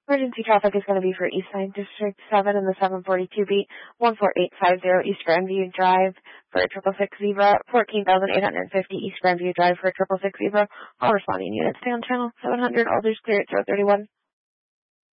Emergency traffic is going to be for East 9 District 7 and the 742 beat, 14850 East Grandview Drive for a 666 Zebra, 14,850 East Grandview Drive for a 666 Zebra. All responding units stay on channel 700, Alders clear at 031.